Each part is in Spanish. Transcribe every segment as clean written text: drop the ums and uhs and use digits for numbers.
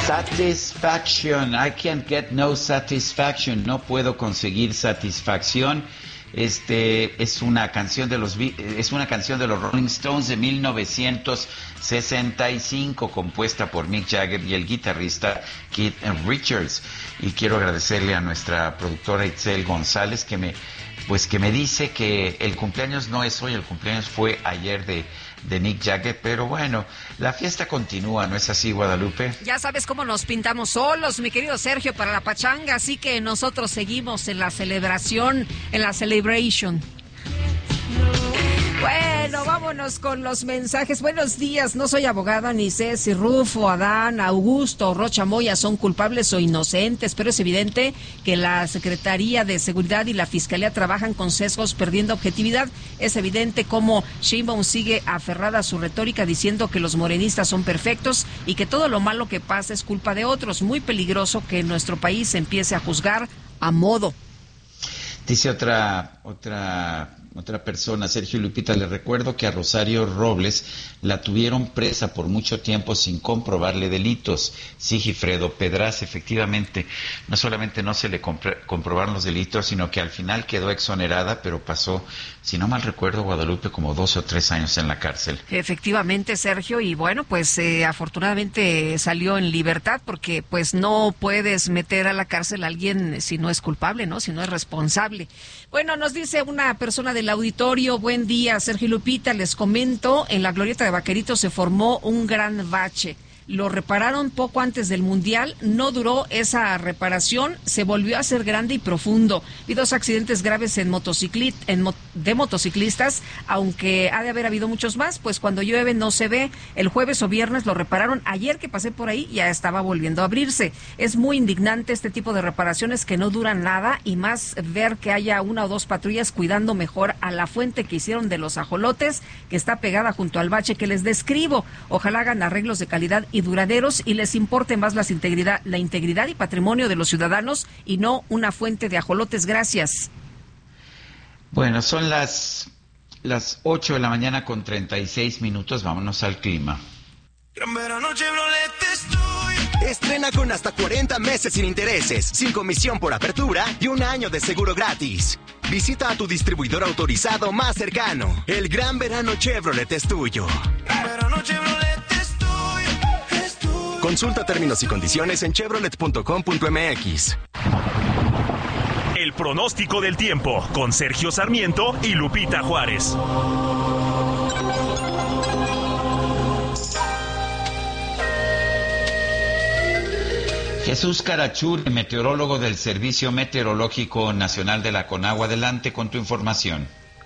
Satisfaction. I can't get no satisfaction. No puedo conseguir satisfacción. Es una canción de los Rolling Stones de 1965, compuesta por Mick Jagger y el guitarrista Keith Richards. Y quiero agradecerle a nuestra productora Itzel González que me dice que el cumpleaños no es hoy, el cumpleaños fue ayer de Mick Jagger, pero bueno, la fiesta continúa, ¿no es así, Guadalupe? Ya sabes cómo nos pintamos solos, mi querido Sergio, para la pachanga, así que nosotros seguimos en la celebración, en la celebration. Bueno, vámonos con los mensajes. Buenos días, no soy abogada ni sé si Rufo, Adán, Augusto o Rocha Moya son culpables o inocentes, pero es evidente que la Secretaría de Seguridad y la Fiscalía trabajan con sesgos, perdiendo objetividad. Es evidente cómo Sheinbaum sigue aferrada a su retórica diciendo que los morenistas son perfectos y que todo lo malo que pasa es culpa de otros. Muy peligroso que nuestro país empiece a juzgar a modo. Dice otra persona, Sergio Lupita, le recuerdo que a Rosario Robles la tuvieron presa por mucho tiempo sin comprobarle delitos. Sigifredo Pedraz, efectivamente, no solamente no se le comprobaron los delitos, sino que al final quedó exonerada, pero pasó, si no mal recuerdo, Guadalupe, como 2 o 3 años en la cárcel. Efectivamente, Sergio, y bueno, pues afortunadamente salió en libertad, porque pues no puedes meter a la cárcel a alguien si no es culpable, ¿no? Si no es responsable. Bueno, nos dice una persona del auditorio, buen día, Sergio y Lupita, les comento, en la Glorieta de Vaqueritos se formó un gran bache. Lo repararon poco antes del Mundial, no duró esa reparación, se volvió a hacer grande y profundo. Vi 2 accidentes graves de motociclistas, aunque ha de haber habido muchos más, pues cuando llueve no se ve. El jueves o viernes lo repararon, ayer que pasé por ahí ya estaba volviendo a abrirse. Es muy indignante este tipo de reparaciones que no duran nada, y más ver que haya 1 o 2 patrullas cuidando mejor a la fuente que hicieron de los ajolotes, que está pegada junto al bache que les describo. Ojalá hagan arreglos de calidad y duraderos y les importe más la integridad y patrimonio de los ciudadanos y no una fuente de ajolotes. Gracias. Bueno, son las 8 de la mañana con 36 minutos. Vámonos al clima. Gran verano Chevrolet estoy. Estrena con hasta 40 meses sin intereses, sin comisión por apertura y 1 año de seguro gratis. Visita a tu distribuidor autorizado más cercano. El Gran Verano Chevrolet es tuyo. Gran verano Chevrolet estoy. Consulta términos y condiciones en chevrolet.com.mx. El pronóstico del tiempo con Sergio Sarmiento y Lupita Juárez. Jesús Carachur, meteorólogo del Servicio Meteorológico Nacional de la Conagua. Adelante con tu información.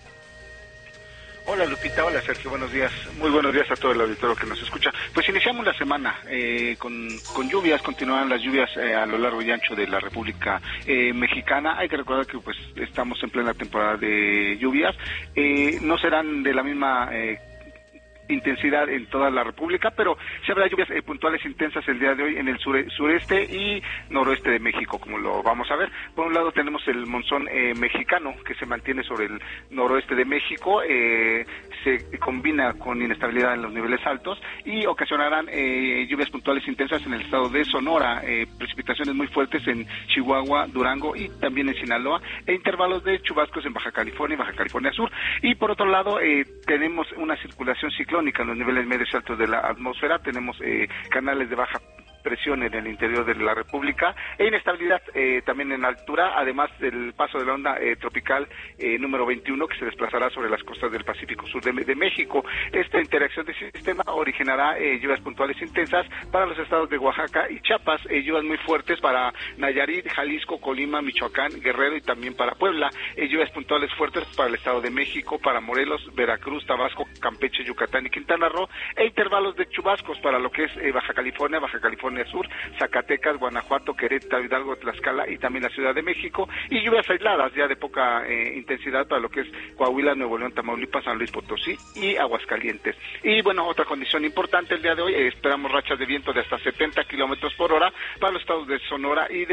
Hola Lupita, hola Sergio, buenos días. Muy buenos días a todo el auditorio que nos escucha. Pues iniciamos la semana con lluvias, continúan las lluvias a lo largo y ancho de la República Mexicana. Hay que recordar que pues estamos en plena temporada de lluvias. No serán de la misma intensidad en toda la República, pero sí habrá lluvias puntuales intensas el día de hoy en el sureste y noroeste de México, como lo vamos a ver. Por un lado tenemos el monzón mexicano, que se mantiene sobre el noroeste de México, se combina con inestabilidad en los niveles altos y ocasionarán lluvias puntuales intensas en el estado de Sonora, precipitaciones muy fuertes en Chihuahua, Durango y también en Sinaloa, e intervalos de chubascos en Baja California y Baja California Sur. Y por otro lado tenemos una circulación ciclónica en los niveles medios y altos de la atmósfera, tenemos canales de baja presión en el interior de la República e inestabilidad también en altura, además del paso de la onda tropical número 21 que se desplazará sobre las costas del Pacífico Sur de México. Esta interacción de sistema originará lluvias puntuales intensas para los estados de Oaxaca y Chiapas, lluvias muy fuertes para Nayarit, Jalisco, Colima, Michoacán, Guerrero y también para Puebla, lluvias puntuales fuertes para el estado de México, para Morelos, Veracruz, Tabasco, Campeche, Yucatán y Quintana Roo, e intervalos de chubascos para lo que es Baja California Sur, Zacatecas, Guanajuato, Querétaro, Hidalgo, Tlaxcala y también la Ciudad de México, y lluvias aisladas ya de poca intensidad para lo que es Coahuila, Nuevo León, Tamaulipas, San Luis Potosí y Aguascalientes. Y bueno, otra condición importante el día de hoy, esperamos rachas de viento de hasta 70 kilómetros por hora para los estados de Sonora y de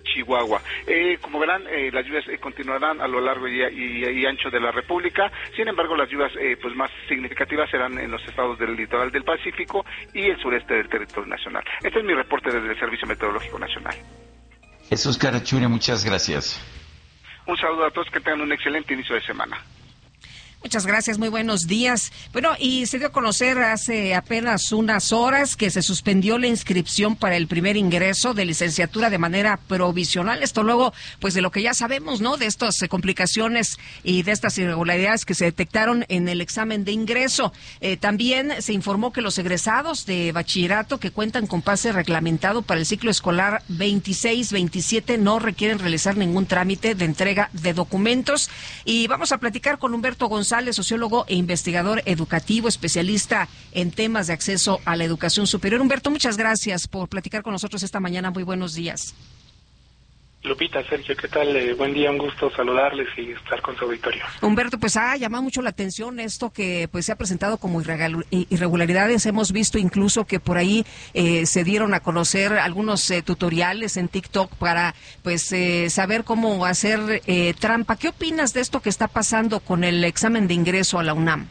Chihuahua. Como verán, las lluvias continuarán a lo largo y ancho de la República. Sin embargo, las lluvias pues más significativas serán en los estados del litoral del Pacífico y el sureste del territorio nacional. Este es mi reporte desde el Servicio Meteorológico Nacional. Jesús Carachure, muchas gracias. Un saludo a todos, que tengan un excelente inicio de semana. Muchas gracias, muy buenos días. Bueno, y se dio a conocer hace apenas unas horas que se suspendió la inscripción para el primer ingreso de licenciatura de manera provisional. Esto luego, pues de lo que ya sabemos, ¿no? De estas complicaciones y de estas irregularidades que se detectaron en el examen de ingreso. También se informó que los egresados de bachillerato que cuentan con pase reglamentado para el ciclo escolar 26-27 no requieren realizar ningún trámite de entrega de documentos. Y vamos a platicar con Humberto González, sociólogo e investigador educativo, especialista en temas de acceso a la educación superior. Humberto, muchas gracias por platicar con nosotros esta mañana. Muy buenos días. Lupita, Sergio, ¿qué tal? Buen día, un gusto saludarles y estar con su auditorio. Humberto, pues ha llamado mucho la atención esto que pues se ha presentado como irregularidades. Hemos visto incluso que por ahí se dieron a conocer algunos tutoriales en TikTok para pues saber cómo hacer trampa. ¿Qué opinas de esto que está pasando con el examen de ingreso a la UNAM?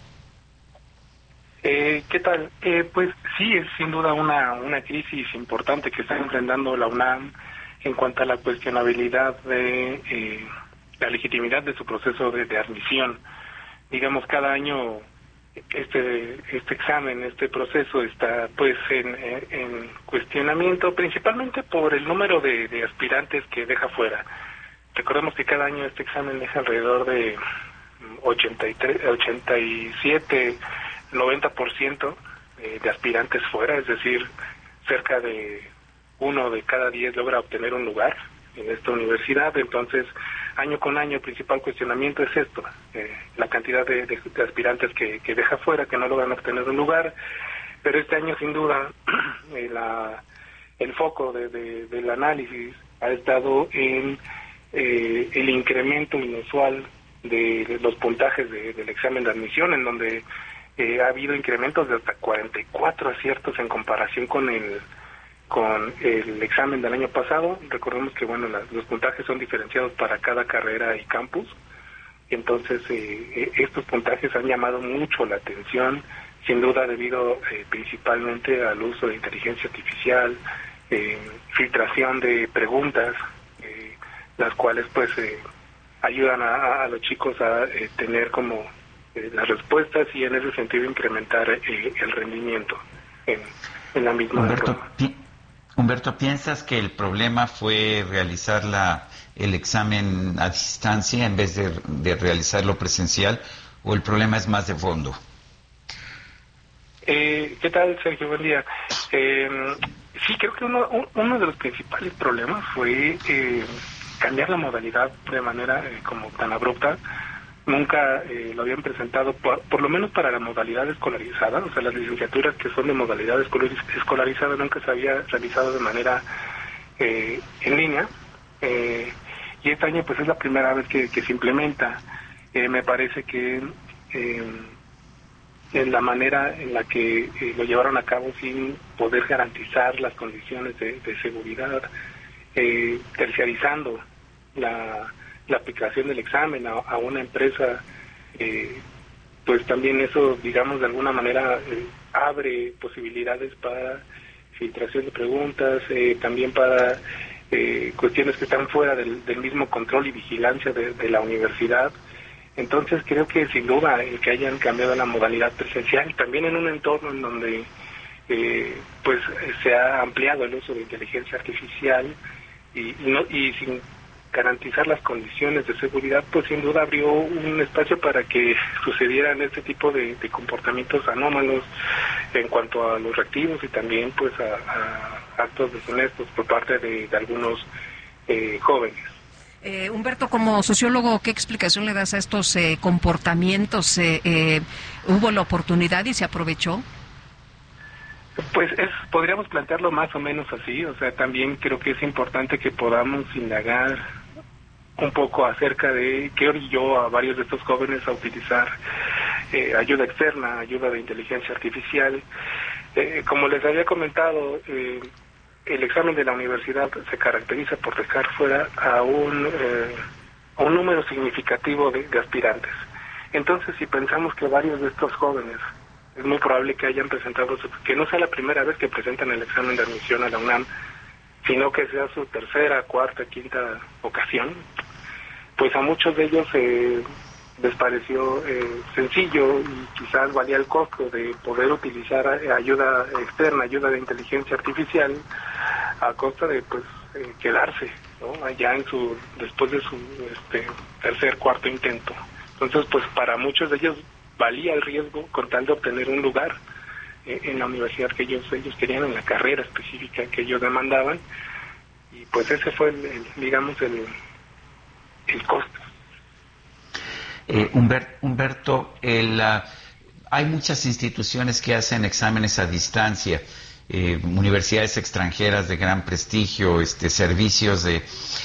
¿Qué tal? Pues sí, es sin duda una crisis importante que está enfrentando la UNAM en cuanto a la cuestionabilidad de la legitimidad de su proceso de admisión. Digamos, cada año este examen, este proceso está pues en cuestionamiento, principalmente por el número de aspirantes que deja fuera. Recordemos que cada año este examen deja alrededor de 87, 90% de aspirantes fuera, es decir, cerca de 1 de cada 10 logra obtener un lugar en esta universidad. Entonces, año con año, el principal cuestionamiento es esto, la cantidad de aspirantes que deja fuera, que no logran obtener un lugar. Pero este año, sin duda, el foco del análisis ha estado en el incremento inusual de los puntajes del examen de admisión, en donde ha habido incrementos de hasta 44 aciertos en comparación con el examen del año pasado. Recordemos que bueno, los puntajes son diferenciados para cada carrera y campus. Entonces estos puntajes han llamado mucho la atención, sin duda debido principalmente al uso de inteligencia artificial, filtración de preguntas, las cuales pues ayudan a los chicos a tener como las respuestas y en ese sentido incrementar el rendimiento en la misma prueba. Humberto, ¿piensas que el problema fue realizar el examen a distancia en vez de realizarlo presencial, o el problema es más de fondo? ¿Qué tal, Sergio? Buen día. Sí, creo que uno de los principales problemas fue cambiar la modalidad de manera como tan abrupta. Nunca lo habían presentado, por lo menos para la modalidad escolarizada, o sea, las licenciaturas que son de modalidad escolarizada nunca se había realizado de manera en línea, y este año pues es la primera vez que se implementa. Me parece que en la manera en la que lo llevaron a cabo sin poder garantizar las condiciones de seguridad, terciarizando la aplicación del examen a una empresa, pues también eso, digamos, de alguna manera abre posibilidades para filtración de preguntas, también para cuestiones que están fuera del mismo control y vigilancia de la universidad. Entonces creo que sin duda el que hayan cambiado la modalidad presencial, también en un entorno en donde pues se ha ampliado el uso de inteligencia artificial y sin garantizar las condiciones de seguridad, pues sin duda abrió un espacio para que sucedieran este tipo de comportamientos anómalos en cuanto a los reactivos y también pues a actos deshonestos por parte de algunos jóvenes. Humberto, como sociólogo, ¿qué explicación le das a estos comportamientos? ¿Hubo la oportunidad y se aprovechó? Pues podríamos plantearlo más o menos así, o sea, también creo que es importante que podamos indagar un poco acerca de qué orilló a varios de estos jóvenes a utilizar ayuda externa, ayuda de inteligencia artificial. Como les había comentado, el examen de la universidad se caracteriza por dejar fuera a un número significativo de aspirantes. Entonces, si pensamos que varios de estos jóvenes es muy probable que hayan presentado, que no sea la primera vez que presentan el examen de admisión a la UNAM, sino que sea su tercera, cuarta, quinta ocasión, pues a muchos de ellos les pareció sencillo y quizás valía el costo de poder utilizar ayuda externa, ayuda de inteligencia artificial, a costa de quedarse, ¿no?, allá después de su tercer, cuarto intento. Entonces, pues para muchos de ellos valía el riesgo con tal de obtener un lugar en la universidad que ellos querían, en la carrera específica que ellos demandaban, y pues ese fue el costo. Humberto, hay muchas instituciones que hacen exámenes a distancia, universidades extranjeras de gran prestigio, servicios de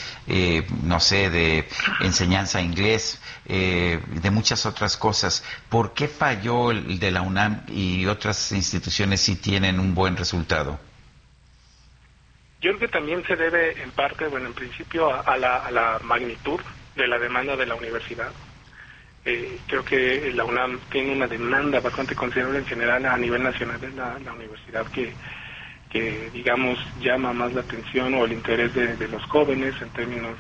de enseñanza inglés, de muchas otras cosas. ¿Por qué falló el de la UNAM y otras instituciones sí tienen un buen resultado? Yo creo que también se debe en parte, en principio a la magnitud de la demanda de la universidad. Creo que la UNAM tiene una demanda bastante considerable en general a nivel nacional de la universidad que digamos llama más la atención o el interés de los jóvenes en términos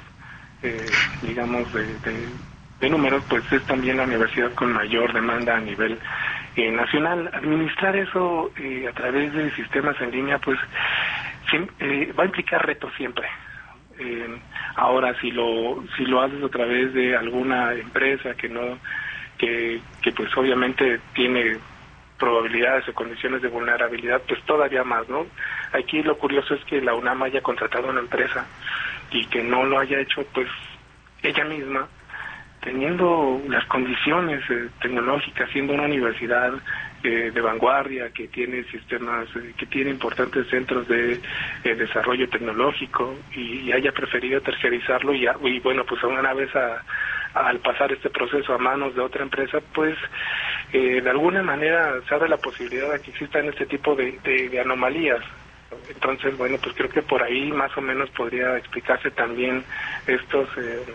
de números, pues es también la universidad con mayor demanda a nivel nacional. Administrar eso a través de sistemas en línea pues va a implicar retos siempre. Ahora si lo haces a través de alguna empresa que pues obviamente tiene probabilidades o condiciones de vulnerabilidad, pues todavía más, ¿no? Aquí lo curioso es que la UNAM haya contratado a una empresa y que no lo haya hecho pues ella misma, teniendo las condiciones tecnológicas, siendo una universidad de vanguardia, que tiene sistemas, que tiene importantes centros de desarrollo tecnológico, y haya preferido terciarizarlo y bueno, pues una vez al pasar este proceso a manos de otra empresa, pues de alguna manera se abre la posibilidad de que existan este tipo de anomalías. Entonces, bueno, pues creo que por ahí más o menos podría explicarse también esto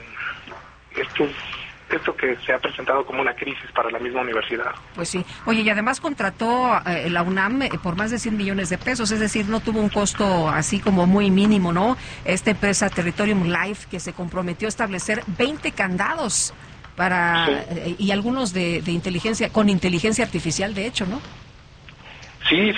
que se ha presentado como una crisis para la misma universidad. Pues sí. Oye, y además contrató la UNAM por más de 100 millones de pesos, es decir, no tuvo un costo así como muy mínimo, ¿no? Esta empresa Territorium Life, que se comprometió a establecer 20 candados y algunos de inteligencia, con inteligencia artificial, de hecho, ¿no? Sí.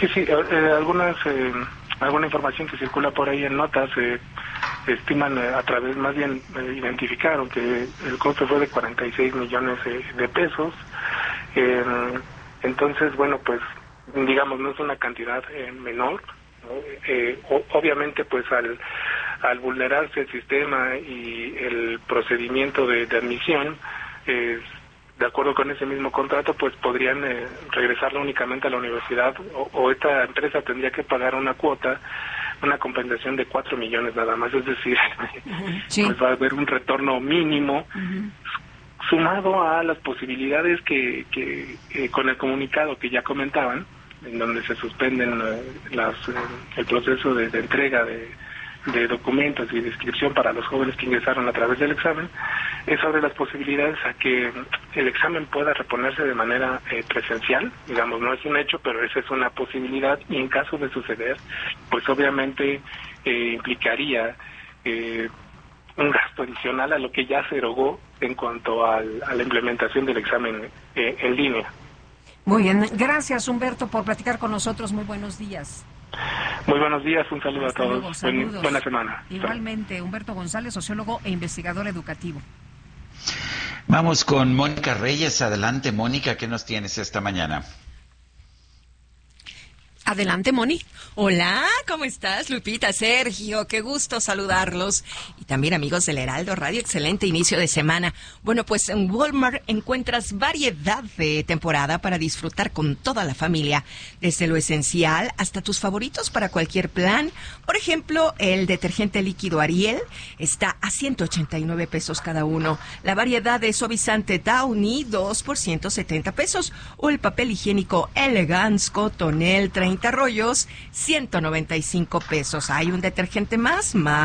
Alguna información que circula por ahí en notas estiman identificaron que el costo fue de 46 millones de pesos. Entonces, bueno, pues digamos, no es una cantidad menor, ¿no? Obviamente, pues al vulnerarse el sistema y el procedimiento de admisión, de acuerdo con ese mismo contrato, pues podrían regresarlo únicamente a la universidad, o esta empresa tendría que pagar una cuota, una compensación de 4 millones nada más, es decir, sí, pues va a haber un retorno mínimo, sumado a las posibilidades que con el comunicado que ya comentaban, en donde se suspenden el proceso de entrega de documentos y de inscripción para los jóvenes que ingresaron a través del examen, es sobre las posibilidades a que el examen pueda reponerse de manera presencial. Digamos, no es un hecho, pero esa es una posibilidad, y en caso de suceder, pues obviamente implicaría un gasto adicional a lo que ya se erogó en cuanto a la implementación del examen en línea. Muy bien, gracias Humberto por platicar con nosotros, muy buenos días. Muy buenos días, un saludo Hasta a todos. Luego, saludos. Buena semana. Igualmente, Humberto González, sociólogo e investigador educativo. Vamos con Mónica Reyes. Adelante, Mónica, ¿qué nos tienes esta mañana? Adelante, Moni. Hola, ¿cómo estás, Lupita, Sergio? Qué gusto saludarlos. Y también amigos del Heraldo Radio, excelente inicio de semana. Bueno, pues en Walmart encuentras variedad de temporada para disfrutar con toda la familia, desde lo esencial hasta tus favoritos para cualquier plan. Por ejemplo, el detergente líquido Ariel está a 189 pesos cada uno. La variedad de suavizante Downy, 2 por 170 pesos. O el papel higiénico Elegance Cotonel, 30 20 rollos, 195 pesos. Hay un detergente más